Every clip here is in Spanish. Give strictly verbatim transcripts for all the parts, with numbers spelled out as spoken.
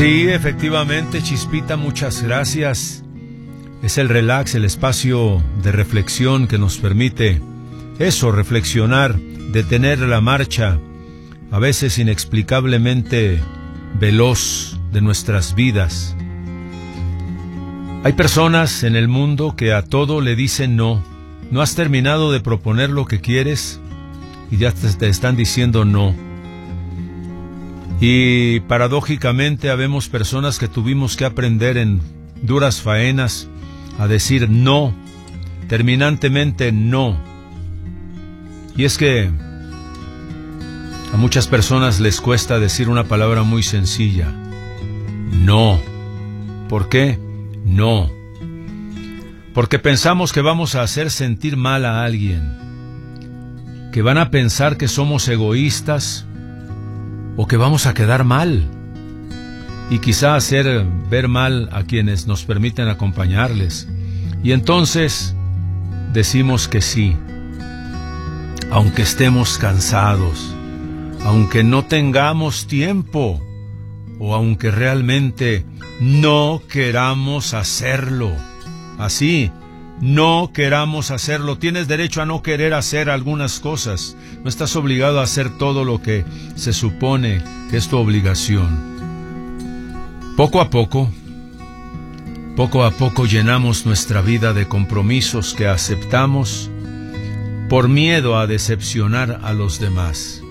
Sí, efectivamente, Chispita, muchas gracias. Es el relax, el espacio de reflexión que nos permite eso, reflexionar, detener la marcha, a veces inexplicablemente veloz de nuestras vidas. Hay personas en el mundo que a todo le dicen no. No has terminado de proponer lo que quieres y ya te, te están diciendo no. Y paradójicamente habemos personas que tuvimos que aprender en duras faenas a decir no, terminantemente no. Y es que a muchas personas les cuesta decir una palabra muy sencilla: no. ¿Por qué? No. Porque pensamos que vamos a hacer sentir mal a alguien, que van a pensar que somos egoístas o que vamos a quedar mal y quizá hacer ver mal a quienes nos permiten acompañarles. Y entonces decimos que sí, aunque estemos cansados, aunque no tengamos tiempo o aunque realmente no queramos hacerlo. Así, no queramos hacerlo. Tienes derecho a no querer hacer algunas cosas. No estás obligado a hacer todo lo que se supone que es tu obligación. Poco a poco, poco a poco llenamos nuestra vida de compromisos que aceptamos por miedo a decepcionar a los demás.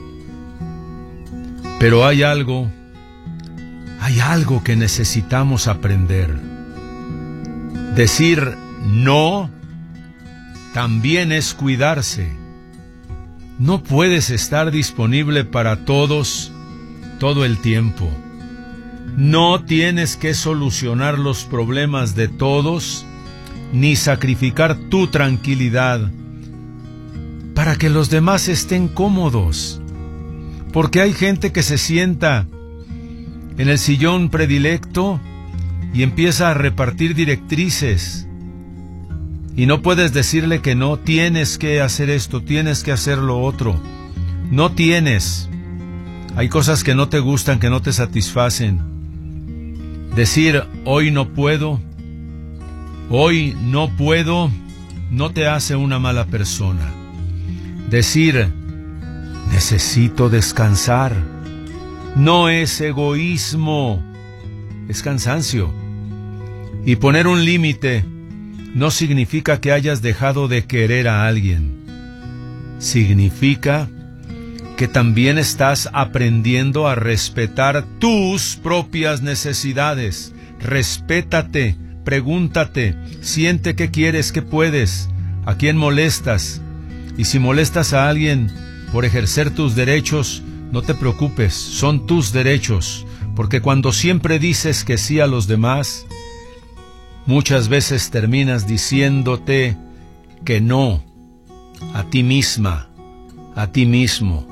Pero hay algo, hay algo que necesitamos aprender. Decir no también es cuidarse. No puedes estar disponible para todos todo el tiempo. No tienes que solucionar los problemas de todos ni sacrificar tu tranquilidad para que los demás estén cómodos. Porque hay gente que se sienta en el sillón predilecto y empieza a repartir directrices. Y no puedes decirle que no, tienes que hacer esto, tienes que hacer lo otro. No tienes. Hay cosas que no te gustan, que no te satisfacen. Decir hoy no puedo, hoy no puedo, no te hace una mala persona. Decir necesito descansar no es egoísmo, es cansancio. Y poner un límite no significa que hayas dejado de querer a alguien. Significa que también estás aprendiendo a respetar tus propias necesidades. Respétate, pregúntate, siente qué quieres, qué puedes, a quién molestas. Y si molestas a alguien por ejercer tus derechos, no te preocupes, son tus derechos. Porque cuando siempre dices que sí a los demás, muchas veces terminas diciéndote que no a ti misma, a ti mismo.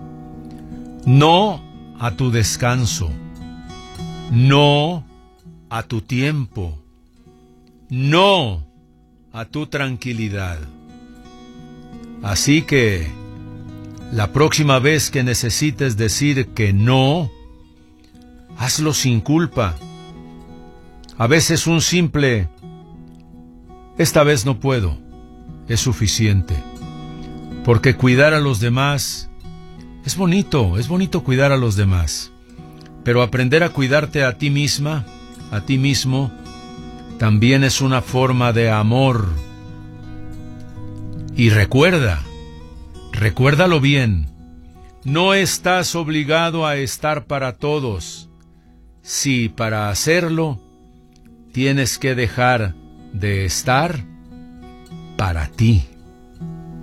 No a tu descanso, no a tu tiempo, no a tu tranquilidad. Así que la próxima vez que necesites decir que no, hazlo sin culpa. A veces un simple esta vez no puedo es suficiente, porque cuidar a los demás es bonito, es bonito cuidar a los demás, pero aprender a cuidarte a ti misma, a ti mismo, también es una forma de amor. Y recuerda, recuérdalo bien, no estás obligado a estar para todos. Si para hacerlo tienes que dejar de estar para ti.